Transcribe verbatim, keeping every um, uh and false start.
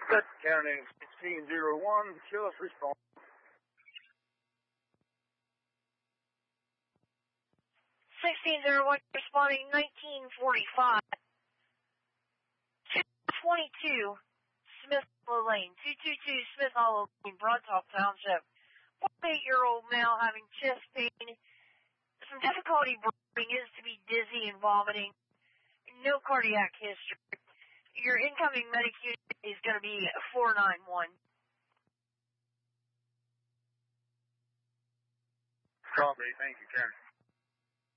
Good. Counting sixteen zero one, Chillis response. sixteen zero one responding nineteen forty-five. two twenty-two, Smith Hollow Lane. two two two Smith Hollow Lane, Broad Top Township. forty-eight-year-old male having chest pain. Some difficulty breathing, is to be dizzy and vomiting. No cardiac history. Your incoming medic unit is going to be four nine one. Copy. Thank you, Karen.